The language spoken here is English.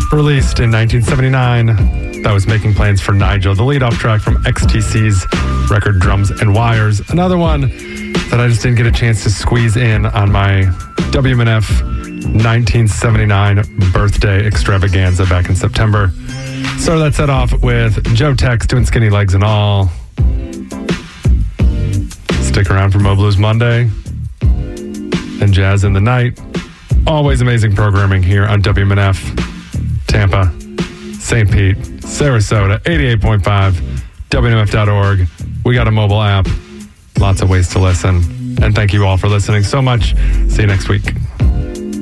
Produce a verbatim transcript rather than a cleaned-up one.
Released in nineteen seventy-nine, that was Making Plans for Nigel, the lead-off track from X T C's record Drums and Wires. Another one that I just didn't get a chance to squeeze in on my W M N F nineteen seventy-nine birthday extravaganza back in September. So that set off with Joe Tex doing Skinny Legs and All. Stick around for Mo Blues Monday and Jazz in the Night. Always amazing programming here on W M N F. Tampa, Saint Pete, Sarasota, eighty-eight point five, W M N F dot org. We got a mobile app. Lots of ways to listen. And thank you all for listening so much. See you next week.